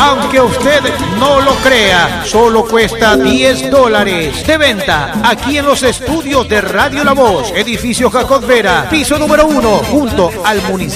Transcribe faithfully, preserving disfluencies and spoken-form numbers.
aunque usted no lo crea, solo cuesta diez dólares. De venta aquí en los estudios de Radio La Voz, edificio Jacot Vera, piso número uno, junto al municipio.